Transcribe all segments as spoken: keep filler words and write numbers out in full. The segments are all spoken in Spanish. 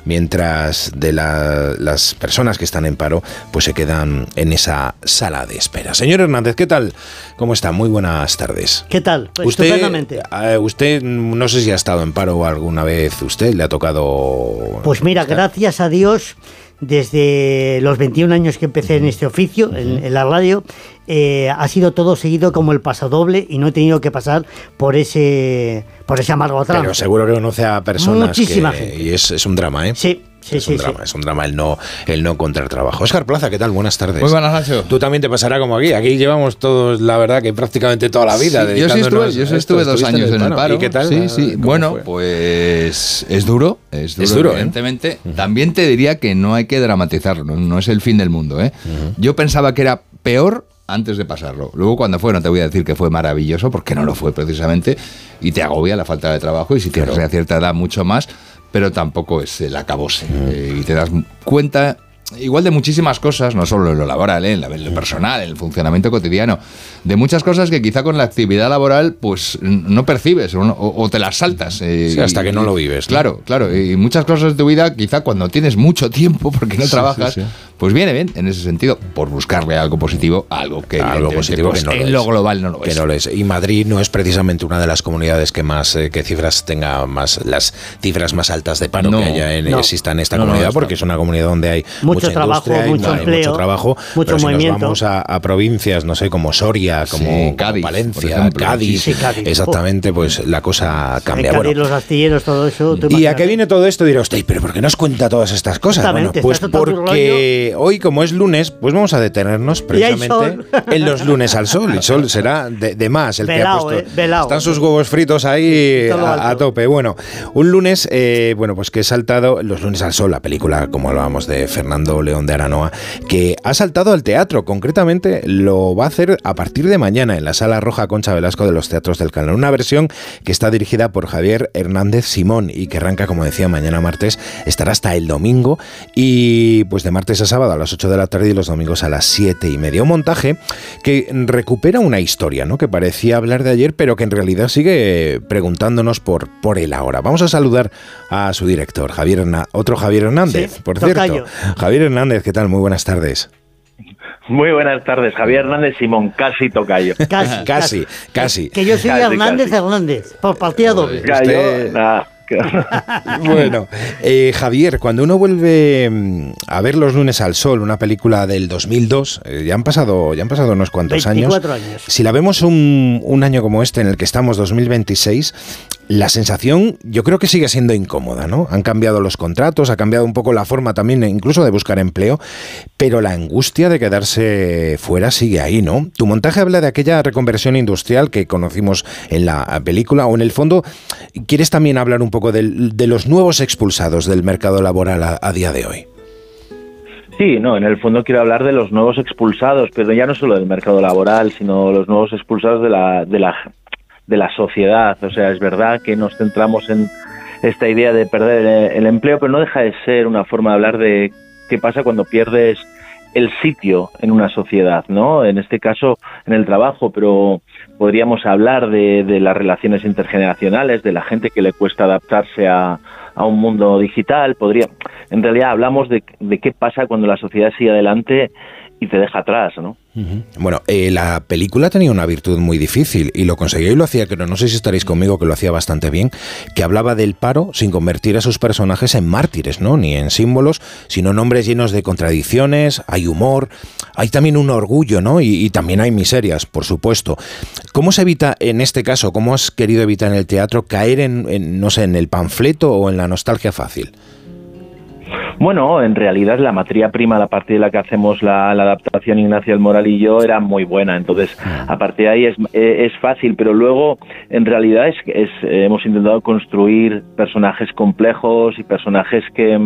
mientras de la, las personas que están en paro pues se quedan en esa sala de espera. Señor Hernández, ¿qué tal? ¿Cómo está? Muy buenas tardes. ¿Qué tal? Pues usted, estupendamente. Uh, usted, no sé si ha estado en paro alguna vez, ¿usted le ha tocado...? Pues mira, estar? Gracias a Dios, desde los veintiún años que empecé en este oficio, uh-huh. en, en la radio, eh, ha sido todo seguido como el pasodoble y no he tenido que pasar por ese por ese amargo tramo. Pero seguro que conoce a personas Muchísima que, gente. Y es, es un drama, ¿eh? Sí. Sí, es sí, un drama, sí. es un drama el no, el no encontrar trabajo. Óscar Plaza, ¿qué tal? Buenas tardes. Muy buenas, Nacho. Tú también te pasará como aquí. Aquí llevamos todos, la verdad, que prácticamente toda la vida. Sí, yo sí estuve, yo sí estuve dos años en el paro. ¿Y qué tal? Sí, sí. Bueno, fue? pues es duro, es duro, es duro evidentemente. ¿eh? También te diría que no hay que dramatizarlo, no, no es el fin del mundo, ¿eh? Uh-huh. Yo pensaba que era peor antes de pasarlo. Luego cuando fue, no te voy a decir que fue maravilloso, porque no lo fue precisamente, y te agobia la falta de trabajo, y si tienes claro. a cierta edad mucho más, pero tampoco es el acabose. Mm. Eh, y te das cuenta igual de muchísimas cosas, no solo en lo laboral, ¿eh? en lo personal, en el funcionamiento cotidiano, de muchas cosas que quizá con la actividad laboral pues no percibes o, o, o te las saltas. Eh, sí, hasta y, que no lo vives. ¿no? Claro, claro. Y muchas cosas de tu vida, quizá cuando tienes mucho tiempo porque no sí, trabajas, sí, sí. pues viene bien en ese sentido, por buscarle algo positivo a algo que, algo positivo pues, que no en lo lo es. global no lo que es. No lo es. Y Madrid no es precisamente una de las comunidades que más eh, que cifras tenga más las cifras más altas de paro no, que haya en, no, exista en esta no, comunidad, no, porque es una comunidad donde hay mucho mucha trabajo, industria, mucho hay, empleo, hay mucho trabajo, mucho pero movimiento. Si nos vamos a, a provincias, no sé, como Soria, como, sí, como Cádiz, Palencia, Cádiz, sí, Cádiz, exactamente, pues la cosa cambia. En Cádiz, bueno, los astilleros, todo eso. ¿Y a qué viene todo esto? Dirá usted, pero ¿por qué nos cuenta todas estas cosas? Bueno, pues porque hoy, como es lunes, pues vamos a detenernos precisamente en los lunes al sol. El sol será de, de más el velao, que ha puesto. Eh, velao. Están sus huevos fritos ahí a, a tope. Bueno, un lunes, eh, bueno, pues que he saltado los lunes al sol, la película, como hablábamos de Fernando León de Aranoa, que ha saltado al teatro. Concretamente lo va a hacer a partir de mañana en la Sala Roja Concha Velasco de los Teatros del Canal. Una versión que está dirigida por Javier Hernández Simón y que arranca, como decía, mañana martes, estará hasta el domingo y pues de martes a sábado a las ocho de la tarde y los domingos a las siete y media. Un montaje que recupera una historia, ¿no? Que parecía hablar de ayer, pero que en realidad sigue preguntándonos por, por el ahora. Vamos a saludar a su director, Javier Hernández, otro Javier Hernández, sí, por cierto. Tocayo. Javier Hernández, ¿qué tal? Muy buenas tardes. Muy buenas tardes, Javier Hernández Simón, casi tocayo. Casi, casi, casi. Que yo soy casi, Hernández casi. Hernández, por partida doble. Usted... Nah. Bueno, eh, Javier, cuando uno vuelve a ver Los lunes al sol, una película del dos mil dos, eh, ya han pasado ya han pasado unos cuantos años. años. Si la vemos un, un año como este en el que estamos, dos mil veintiséis, la sensación yo creo que sigue siendo incómoda, ¿no? Han cambiado los contratos, ha cambiado un poco la forma también incluso de buscar empleo, pero la angustia de quedarse fuera sigue ahí, ¿no? Tu montaje habla de aquella reconversión industrial que conocimos en la película, o en el fondo quieres también hablar un poco de, de los nuevos expulsados del mercado laboral a, a día de hoy. Sí, no, en el fondo quiero hablar de los nuevos expulsados, pero ya no solo del mercado laboral, sino los nuevos expulsados de la de la de la sociedad. O sea, es verdad que nos centramos en esta idea de perder el empleo, pero no deja de ser una forma de hablar de qué pasa cuando pierdes el sitio en una sociedad, ¿no? En este caso, en el trabajo, pero podríamos hablar de, de las relaciones intergeneracionales, de la gente que le cuesta adaptarse a, a un mundo digital. Podría, en realidad hablamos de, de qué pasa cuando la sociedad sigue adelante y te deja atrás, ¿no? Uh-huh. Bueno, eh, la película tenía una virtud muy difícil y lo conseguía y lo hacía, pero no sé si estaréis conmigo, que lo hacía bastante bien, que hablaba del paro sin convertir a sus personajes en mártires, ¿no? Ni en símbolos, sino en hombres llenos de contradicciones, hay humor, hay también un orgullo, ¿no? Y, y también hay miserias, por supuesto. ¿Cómo se evita en este caso, cómo has querido evitar en el teatro caer en, en no sé, en el panfleto o en la nostalgia fácil? Bueno, en realidad la materia prima a partir de la que hacemos la, la adaptación Ignacio del Moral y yo era muy buena, entonces a partir de ahí es, es fácil, pero luego en realidad es, es hemos intentado construir personajes complejos y personajes que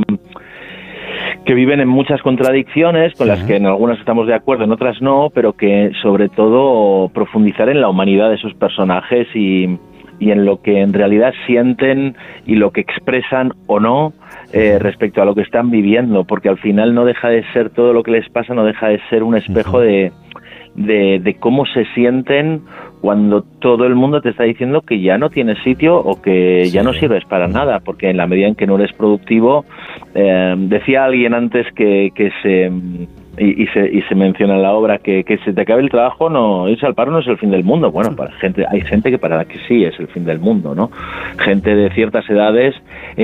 que viven en muchas contradicciones, con las que en algunas estamos de acuerdo, en otras no, pero que sobre todo profundizar en la humanidad de esos personajes y, y en lo que en realidad sienten y lo que expresan o no Eh, respecto a lo que están viviendo, porque al final no deja de ser, todo lo que les pasa no deja de ser un espejo de, de, de cómo se sienten cuando todo el mundo te está diciendo que ya no tienes sitio o que ya no sirves para nada, porque en la medida en que no eres productivo, Eh, decía alguien antes que, que se... Y, y, se, y se menciona en la obra que, que se te acabe el trabajo, no, irse al paro no es el fin del mundo. Bueno, para gente, hay gente que para la que sí es el fin del mundo, ¿no? Gente de ciertas edades